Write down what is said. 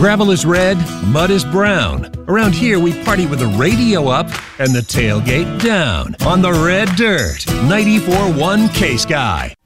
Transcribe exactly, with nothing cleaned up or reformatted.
Gravel is red, mud is brown. Around here, we party with the radio up and the tailgate down on the red dirt. ninety-four point one K-Sky.